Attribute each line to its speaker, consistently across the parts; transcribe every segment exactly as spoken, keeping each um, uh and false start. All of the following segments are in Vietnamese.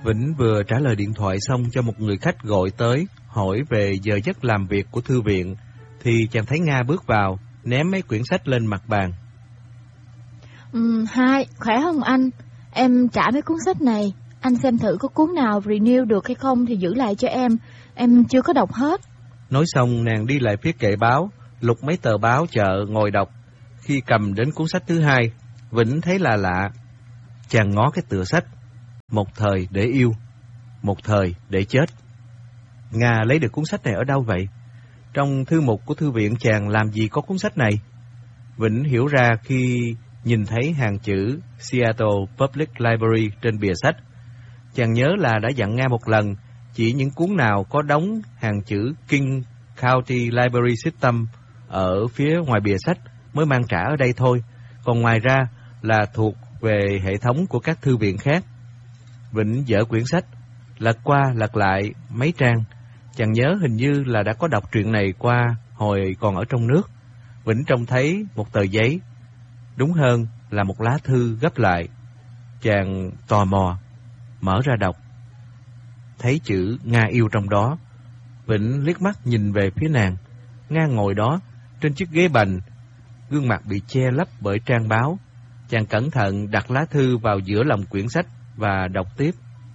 Speaker 1: Vĩnh vừa trả lời điện thoại xong cho một người khách gọi tới, hỏi về giờ giấc làm việc của thư viện, thì chàng thấy Nga bước vào, ném mấy quyển sách lên mặt bàn.
Speaker 2: Um, Hai, khỏe không anh? Em trả mấy cuốn sách này. Anh xem thử có cuốn nào renew được hay không thì giữ lại cho em. Em chưa có đọc hết.
Speaker 1: Nói xong nàng đi lại phía kệ báo, lục mấy tờ báo chợ ngồi đọc. Khi cầm đến cuốn sách thứ hai, Vĩnh thấy là lạ. Chàng ngó cái tựa sách. Một thời để yêu, một thời để chết. Nga lấy được cuốn sách này ở đâu vậy? Trong thư mục của thư viện chàng làm gì có cuốn sách này? Vĩnh hiểu ra khi nhìn thấy hàng chữ Seattle Public Library trên bìa sách. Chàng nhớ là đã dặn Nga một lần, chỉ những cuốn nào có đóng hàng chữ King County Library System ở phía ngoài bìa sách mới mang trả ở đây thôi, còn ngoài ra là thuộc về hệ thống của các thư viện khác. Vĩnh dở quyển sách, lật qua lật lại mấy trang. Chàng nhớ hình như là đã có đọc truyện này qua hồi còn ở trong nước. Vĩnh trông thấy một tờ giấy, đúng hơn là một lá thư gấp lại. Chàng tò mò mở ra đọc, thấy chữ Nga yêu trong đó. Vĩnh liếc mắt nhìn về phía nàng. Nga ngồi đó trên chiếc ghế bành, gương mặt bị che lấp bởi trang báo. Chàng cẩn thận đặt lá thư vào giữa lòng quyển sách và đọc tiếp.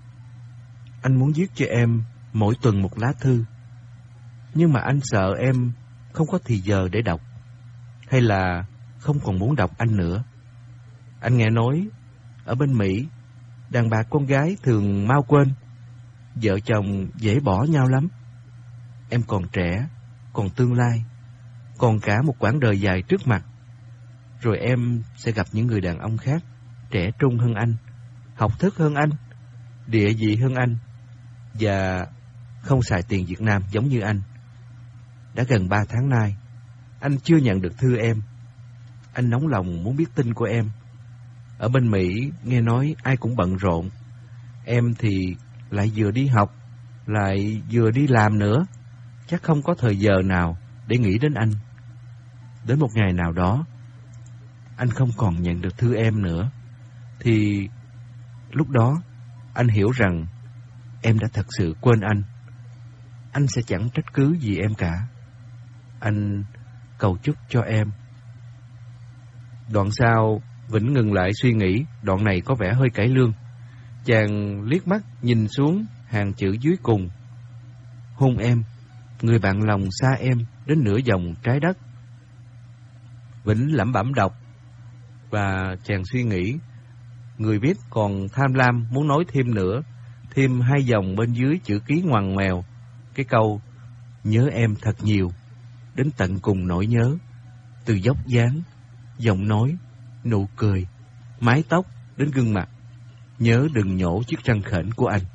Speaker 1: Anh muốn viết cho em mỗi tuần một lá thư, nhưng mà anh sợ em không có thì giờ để đọc, hay là không còn muốn đọc anh nữa. Anh nghe nói ở bên Mỹ, đàn bà con gái thường mau quên, vợ chồng dễ bỏ nhau lắm. Em còn trẻ, còn tương lai, còn cả một quãng đời dài trước mặt. Rồi em sẽ gặp những người đàn ông khác, trẻ trung hơn anh, học thức hơn anh, địa vị hơn anh, và không xài tiền Việt Nam giống như anh. Đã gần ba tháng nay, anh chưa nhận được thư em. Anh nóng lòng muốn biết tin của em. Ở bên Mỹ, nghe nói ai cũng bận rộn. Em thì lại vừa đi học, lại vừa đi làm nữa. Chắc không có thời giờ nào để nghĩ đến anh. Đến một ngày nào đó, anh không còn nhận được thư em nữa, thì lúc đó anh hiểu rằng em đã thật sự quên anh. Anh sẽ chẳng trách cứ gì em cả. Anh cầu chúc cho em. Đoạn sau, Vĩnh ngừng lại suy nghĩ. Đoạn này có vẻ hơi cải lương. Chàng liếc mắt nhìn xuống hàng chữ dưới cùng. Hôn em, người bạn lòng xa em đến nửa vòng trái đất. Vĩnh lẩm bẩm đọc, và chàng suy nghĩ. Người viết còn tham lam muốn nói thêm nữa, thêm hai dòng bên dưới chữ ký ngoằn ngoèo, cái câu nhớ em thật nhiều, đến tận cùng nỗi nhớ, từ dốc dáng, giọng nói, nụ cười, mái tóc đến gương mặt, nhớ đừng nhổ chiếc răng khểnh của anh.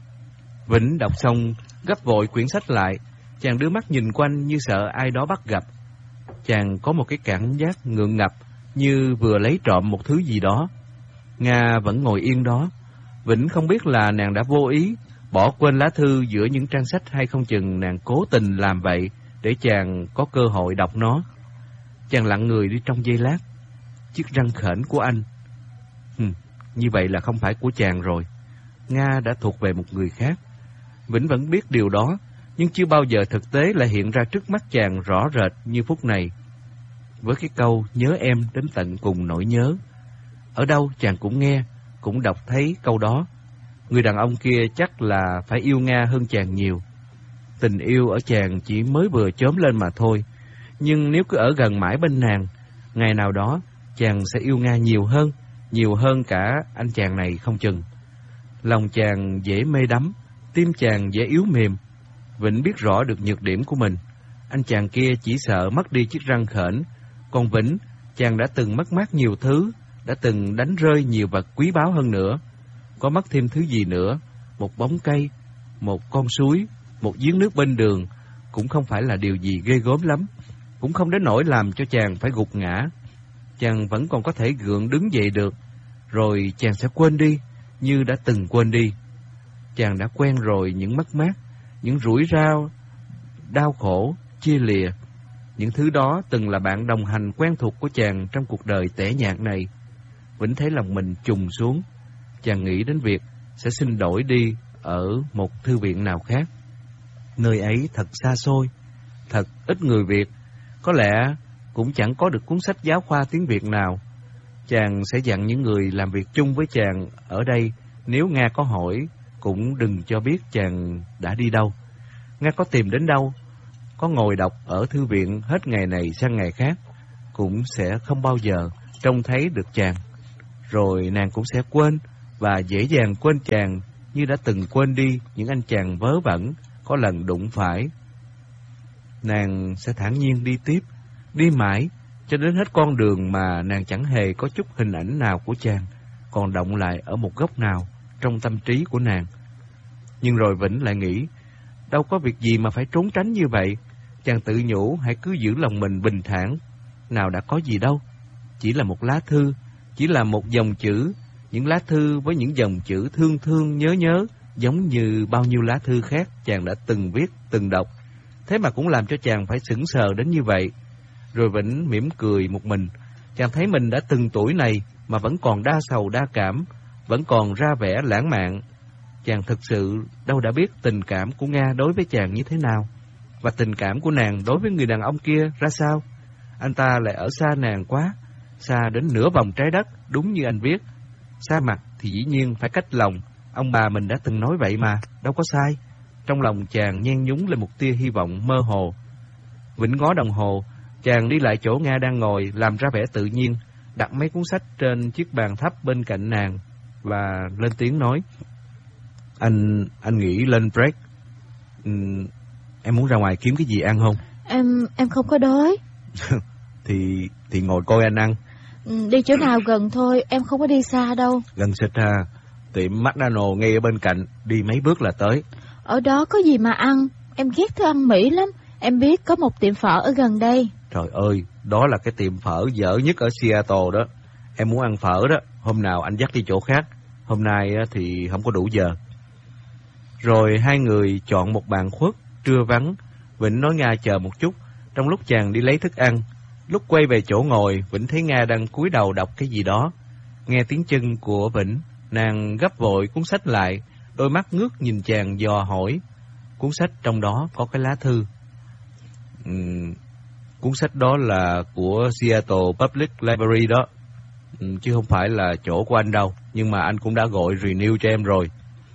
Speaker 1: Vĩnh đọc xong gấp vội quyển sách lại. Chàng đưa mắt nhìn quanh như sợ ai đó bắt gặp. Chàng có một cái cảm giác ngượng ngập, như vừa lấy trộm một thứ gì đó. Nga vẫn ngồi yên đó. Vĩnh không biết là nàng đã vô ý bỏ quên lá thư giữa những trang sách, hay không chừng nàng cố tình làm vậy để chàng có cơ hội đọc nó. Chàng lặng người đi trong giây lát. Chiếc răng khểnh của anh, hừm, như vậy là không phải của chàng rồi. Nga đã thuộc về một người khác. Vĩnh vẫn biết điều đó, nhưng chưa bao giờ thực tế lại hiện ra trước mắt chàng rõ rệt như phút này. Với cái câu nhớ em đến tận cùng nỗi nhớ, ở đâu chàng cũng nghe, cũng đọc thấy câu đó. Người đàn ông kia chắc là phải yêu Nga hơn chàng nhiều. Tình yêu ở chàng chỉ mới vừa chớm lên mà thôi. Nhưng nếu cứ ở gần mãi bên nàng, ngày nào đó chàng sẽ yêu Nga nhiều hơn, nhiều hơn cả anh chàng này không chừng. Lòng chàng dễ mê đắm, tim chàng dễ yếu mềm. Vĩnh biết rõ được nhược điểm của mình. Anh chàng kia chỉ sợ mất đi chiếc răng khểnh, còn Vĩnh, chàng đã từng mất mát nhiều thứ, đã từng đánh rơi nhiều vật quý báu hơn nữa. Có mất thêm thứ gì nữa, một bóng cây, một con suối, một giếng nước bên đường, cũng không phải là điều gì ghê gớm lắm, cũng không đến nỗi làm cho chàng phải gục ngã. Chàng vẫn còn có thể gượng đứng dậy được, rồi chàng sẽ quên đi, như đã từng quên đi. Chàng đã quen rồi những mất mát, những rủi ro, đau khổ, chia lìa. Những thứ đó từng là bạn đồng hành quen thuộc của chàng trong cuộc đời tẻ nhạt này. Vĩnh thấy lòng mình trùng xuống. Chàng nghĩ đến việc sẽ xin đổi đi ở một thư viện nào khác. Nơi ấy thật xa xôi, thật ít người Việt, có lẽ cũng chẳng có được cuốn sách giáo khoa tiếng Việt nào. Chàng sẽ dặn những người làm việc chung với chàng ở đây, nếu Nga có hỏi cũng đừng cho biết chàng đã đi đâu. Nga có tìm đến đâu, có ngồi đọc ở thư viện hết ngày này sang ngày khác, cũng sẽ không bao giờ trông thấy được chàng. Rồi nàng cũng sẽ quên, và dễ dàng quên chàng như đã từng quên đi những anh chàng vớ vẩn có lần đụng phải. Nàng sẽ thản nhiên đi tiếp, đi mãi, cho đến hết con đường mà nàng chẳng hề có chút hình ảnh nào của chàng còn động lại ở một góc nào trong tâm trí của nàng. Nhưng rồi Vĩnh lại nghĩ, đâu có việc gì mà phải trốn tránh như vậy. Chàng tự nhủ hãy cứ giữ lòng mình bình thản. Nào đã có gì đâu, chỉ là một lá thư, chỉ là một dòng chữ. Những lá thư với những dòng chữ thương thương nhớ nhớ, giống như bao nhiêu lá thư khác chàng đã từng viết, từng đọc. Thế mà cũng làm cho chàng phải sững sờ đến như vậy. Rồi Vĩnh mỉm cười một mình. Chàng thấy mình đã từng tuổi này mà vẫn còn đa sầu đa cảm, vẫn còn ra vẻ lãng mạn. Chàng thực sự đâu đã biết tình cảm của Nga đối với chàng như thế nào, và tình cảm của nàng đối với người đàn ông kia ra sao. Anh ta lại ở xa nàng quá, xa đến nửa vòng trái đất, đúng như anh viết. Xa mặt thì dĩ nhiên phải cách lòng, ông bà mình đã từng nói vậy mà, đâu có sai. Trong lòng chàng nhen nhúng lên một tia hy vọng mơ hồ. Vĩnh ngó đồng hồ, chàng đi lại chỗ Nga đang ngồi, làm ra vẻ tự nhiên, đặt mấy cuốn sách trên chiếc bàn thấp bên cạnh nàng, và lên tiếng nói: Anh, anh nghĩ lên break. Ừ, em muốn ra ngoài kiếm cái gì ăn không?
Speaker 2: Em, em không có đói.
Speaker 1: Thì, thì ngồi coi anh ăn.
Speaker 2: Ừ, đi chỗ nào gần thôi, em không có đi xa đâu.
Speaker 1: Gần xịt ha, tiệm McDonald's ngay ở bên cạnh, đi mấy bước là tới.
Speaker 2: Ở đó có gì mà ăn, em ghét thức ăn Mỹ lắm. Em biết có một tiệm phở ở gần đây.
Speaker 1: Trời ơi, đó là cái tiệm phở dở nhất ở Seattle đó. Em muốn ăn phở đó, hôm nào anh dắt đi chỗ khác. Hôm nay thì không có đủ giờ. Rồi hai người chọn một bàn khuất, trưa vắng. Vĩnh nói Nga chờ một chút, trong lúc chàng đi lấy thức ăn. Lúc quay về chỗ ngồi, Vĩnh thấy Nga đang cúi đầu đọc cái gì đó. Nghe tiếng chân của Vĩnh, nàng gấp vội cuốn sách lại, đôi mắt ngước nhìn chàng dò hỏi. Cuốn sách trong đó có cái lá thư. Uhm, cuốn sách đó là của Seattle Public Library đó, uhm, chứ không phải là chỗ của anh đâu. Nhưng mà anh cũng đã gọi renew cho em rồi.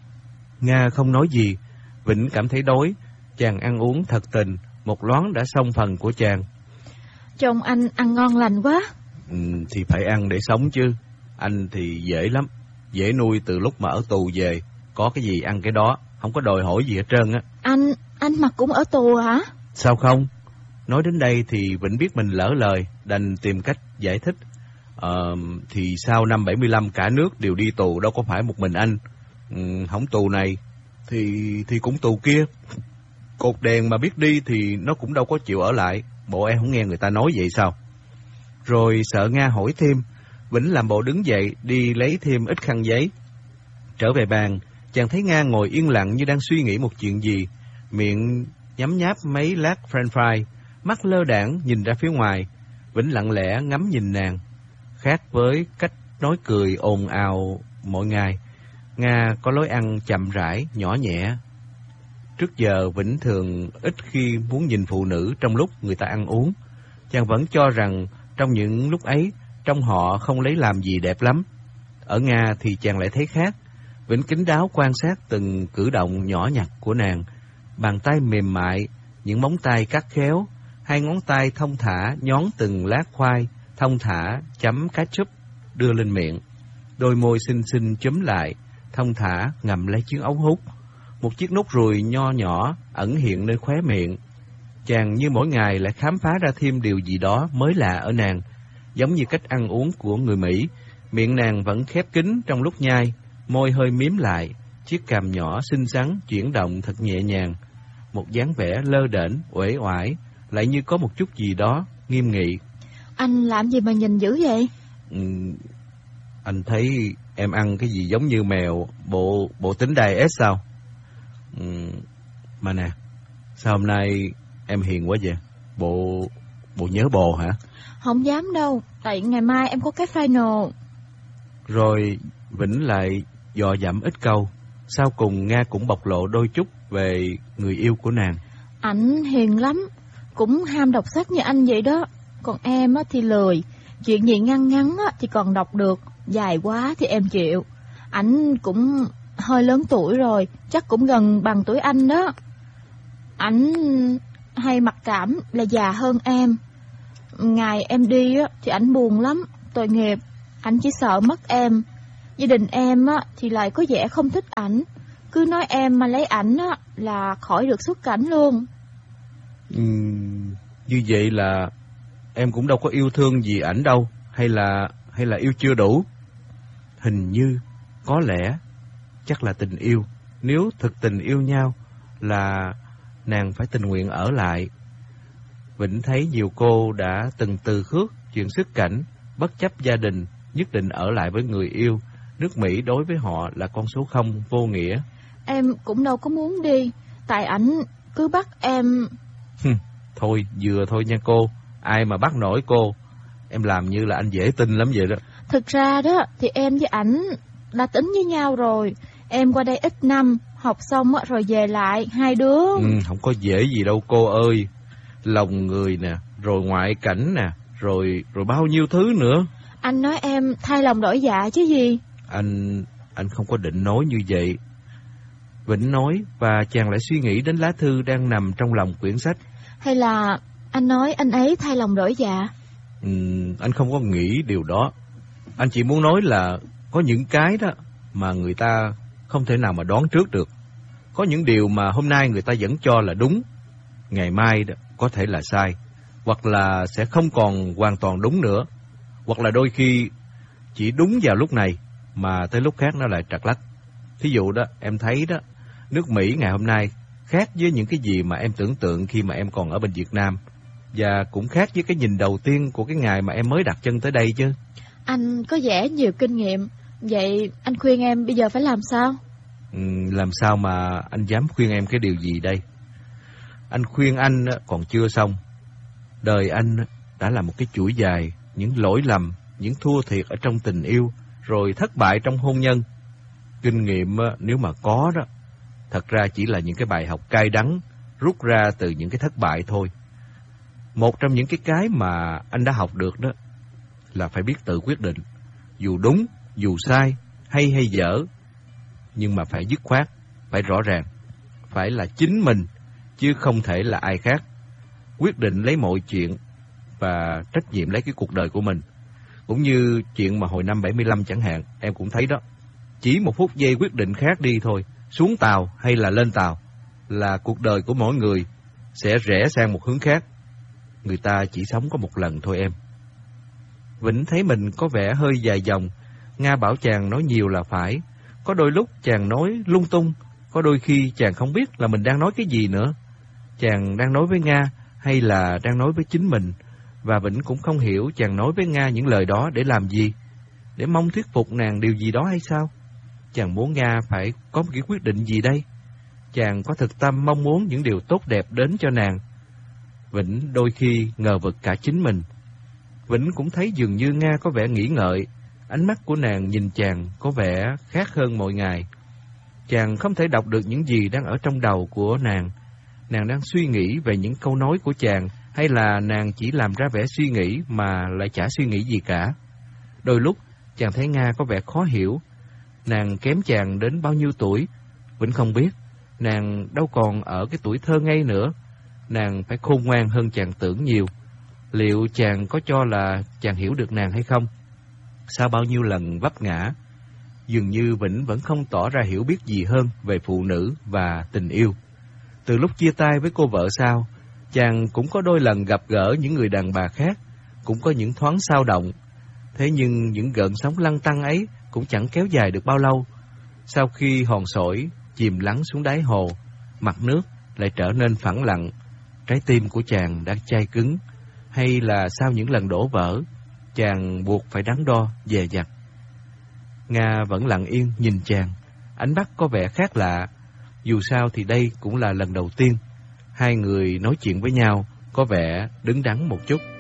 Speaker 1: Nga không nói gì. Vĩnh cảm thấy đói. Chàng ăn uống thật tình, một loáng đã xong phần của chàng.
Speaker 2: Trông anh ăn ngon lành quá.
Speaker 1: Ừ, thì phải ăn để sống chứ. Anh thì dễ lắm, dễ nuôi từ lúc mà ở tù về. Có cái gì ăn cái đó, không có đòi hỏi gì hết trơn á.
Speaker 2: Anh, anh mà cũng ở tù hả?
Speaker 1: Sao không? Nói đến đây thì Vĩnh biết mình lỡ lời, đành tìm cách giải thích. Ờ, thì sau năm bảy mươi lăm cả nước đều đi tù, đâu có phải một mình anh. Ừ, không tù này thì thì cũng tù kia. Cột đèn mà biết đi thì nó cũng đâu có chịu ở lại. Bộ em không nghe người ta nói vậy sao? Rồi sợ Nga hỏi thêm, Vĩnh làm bộ đứng dậy đi lấy thêm ít khăn giấy. Trở về bàn, chàng thấy Nga ngồi yên lặng như đang suy nghĩ một chuyện gì, miệng nhấm nháp mấy lát french fry, mắt lơ đãng nhìn ra phía ngoài. Vĩnh lặng lẽ ngắm nhìn nàng. Khác với cách nói cười ồn ào mỗi ngày, Nga có lối ăn chậm rãi, nhỏ nhẹ. Trước giờ Vĩnh thường ít khi muốn nhìn phụ nữ trong lúc người ta ăn uống. Chàng vẫn cho rằng trong những lúc ấy, trong họ không lấy làm gì đẹp lắm. Ở Nga thì chàng lại thấy khác. Vĩnh kín đáo quan sát từng cử động nhỏ nhặt của nàng. Bàn tay mềm mại, những móng tay cắt khéo, hai ngón tay thông thả nhón từng lát khoai, thông thả chấm ketchup đưa lên miệng. Đôi môi xinh xinh chúm lại, thông thả ngậm lấy chiếc ống hút. Một chiếc nút ruồi nho nhỏ ẩn hiện nơi khóe miệng. Chàng như mỗi ngày lại khám phá ra thêm điều gì đó mới lạ ở nàng. Giống như cách ăn uống của người Mỹ, miệng nàng vẫn khép kín trong lúc nhai, môi hơi mím lại, chiếc cằm nhỏ xinh xắn chuyển động thật nhẹ nhàng. Một dáng vẻ lơ đễnh, uể oải, lại như có một chút gì đó nghiêm nghị.
Speaker 2: Anh làm gì mà nhìn dữ vậy?
Speaker 1: Ừ, anh thấy em ăn cái gì giống như mèo, bộ bộ tính diet sao? Ừ, mà nè, sao hôm nay em hiền quá vậy? Bộ bộ nhớ bồ hả?
Speaker 2: Không dám đâu, tại ngày mai em có cái final.
Speaker 1: Rồi Vĩnh lại dò dẫm ít câu, sau cùng Nga cũng bộc lộ đôi chút về người yêu của nàng.
Speaker 2: Ảnh hiền lắm, cũng ham đọc sách như anh vậy đó. Còn em á thì lười, chuyện gì ngăn ngắn á thì còn đọc được, dài quá thì em chịu. Ảnh cũng hơi lớn tuổi rồi, chắc cũng gần bằng tuổi anh đó. Ảnh hay mặc cảm là già hơn em. Ngày em đi á thì ảnh buồn lắm, tội nghiệp. Ảnh chỉ sợ mất em. Gia đình em á thì lại có vẻ không thích ảnh, cứ nói em mà lấy ảnh á là khỏi được xuất cảnh luôn.
Speaker 1: Uhm, như vậy là em cũng đâu có yêu thương gì ảnh đâu, hay là hay là yêu chưa đủ? Hình như, có lẽ, chắc là tình yêu. Nếu thực tình yêu nhau là nàng phải tình nguyện ở lại. Vĩnh thấy nhiều cô đã từng từ khước chuyện xuất cảnh, bất chấp gia đình, nhất định ở lại với người yêu. Nước Mỹ đối với họ là con số không vô nghĩa.
Speaker 2: Em cũng đâu có muốn đi, tại ảnh cứ bắt em.
Speaker 1: Thôi, vừa thôi nha cô, ai mà bắt nổi cô. Em làm như là anh dễ tin lắm vậy đó.
Speaker 2: Thực ra đó thì em với ảnh đã tính với nhau rồi. Em qua đây ít năm, học xong rồi về lại, hai đứa.
Speaker 1: Ừ, không có dễ gì đâu cô ơi. Lòng người nè, rồi ngoại cảnh nè, rồi rồi bao nhiêu thứ nữa.
Speaker 2: Anh nói em thay lòng đổi dạ chứ gì.
Speaker 1: Anh anh không có định nói như vậy. Vĩnh nói và chàng lại suy nghĩ đến lá thư đang nằm trong lòng quyển sách.
Speaker 2: Hay là anh nói anh ấy thay lòng đổi dạ?
Speaker 1: Ừ, anh không có nghĩ điều đó. Anh chỉ muốn nói là có những cái đó mà người ta không thể nào mà đoán trước được. Có những điều mà hôm nay người ta vẫn cho là đúng, ngày mai đó có thể là sai, hoặc là sẽ không còn hoàn toàn đúng nữa, hoặc là đôi khi chỉ đúng vào lúc này mà tới lúc khác nó lại trật lắc. Thí dụ đó, em thấy đó, nước Mỹ ngày hôm nay khác với những cái gì mà em tưởng tượng khi mà em còn ở bên Việt Nam, và cũng khác với cái nhìn đầu tiên của cái ngày mà em mới đặt chân tới đây chứ.
Speaker 2: Anh có vẻ nhiều kinh nghiệm, vậy anh khuyên em bây giờ phải làm sao?
Speaker 1: Ừ, làm sao mà anh dám khuyên em cái điều gì đây? Anh khuyên anh còn chưa xong. Đời anh đã là một cái chuỗi dài, những lỗi lầm, những thua thiệt ở trong tình yêu, rồi thất bại trong hôn nhân. Kinh nghiệm nếu mà có đó, thật ra chỉ là những cái bài học cay đắng rút ra từ những cái thất bại thôi. Một trong những cái cái mà anh đã học được đó là phải biết tự quyết định, dù đúng, dù sai, hay hay dở, nhưng mà phải dứt khoát, phải rõ ràng, phải là chính mình, chứ không thể là ai khác. Quyết định lấy mọi chuyện và trách nhiệm lấy cái cuộc đời của mình. Cũng như chuyện mà hồi năm bảy mươi lăm chẳng hạn, em cũng thấy đó. Chỉ một phút giây quyết định khác đi thôi, xuống tàu hay là lên tàu, là cuộc đời của mỗi người sẽ rẽ sang một hướng khác. Người ta chỉ sống có một lần thôi em. Vĩnh thấy mình có vẻ hơi dài dòng. Nga bảo chàng nói nhiều là phải. Có đôi lúc chàng nói lung tung, có đôi khi chàng không biết là mình đang nói cái gì nữa. Chàng đang nói với Nga hay là đang nói với chính mình. Và Vĩnh cũng không hiểu chàng nói với Nga những lời đó để làm gì. Để mong thuyết phục nàng điều gì đó hay sao? Chàng muốn Nga phải có một cái quyết định gì đây? Chàng có thực tâm mong muốn những điều tốt đẹp đến cho nàng. Vĩnh đôi khi ngờ vực cả chính mình. Vĩnh cũng thấy dường như Nga có vẻ nghĩ ngợi. Ánh mắt của nàng nhìn chàng có vẻ khác hơn mọi ngày. Chàng không thể đọc được những gì đang ở trong đầu của nàng. Nàng đang suy nghĩ về những câu nói của chàng, hay là nàng chỉ làm ra vẻ suy nghĩ mà lại chả suy nghĩ gì cả. Đôi lúc chàng thấy Nga có vẻ khó hiểu. Nàng kém chàng đến bao nhiêu tuổi? Vĩnh không biết. Nàng đâu còn ở cái tuổi thơ ngây nữa. Nàng phải khôn ngoan hơn chàng tưởng nhiều. Liệu chàng có cho là chàng hiểu được nàng hay không? Sau bao nhiêu lần vấp ngã, dường như Vĩnh vẫn không tỏ ra hiểu biết gì hơn về phụ nữ và tình yêu. Từ lúc chia tay với cô vợ sau, chàng cũng có đôi lần gặp gỡ những người đàn bà khác, cũng có những thoáng xao động. Thế nhưng những gợn sóng lăn tăn ấy cũng chẳng kéo dài được bao lâu. Sau khi hòn sỏi chìm lắng xuống đáy hồ, mặt nước lại trở nên phẳng lặng. Trái tim của chàng đã chai cứng, hay là sau những lần đổ vỡ, chàng buộc phải đắn đo, dè dặt. Nga vẫn lặng yên nhìn chàng, ánh mắt có vẻ khác lạ. Dù sao thì đây cũng là lần đầu tiên hai người nói chuyện với nhau, có vẻ đứng đắn một chút.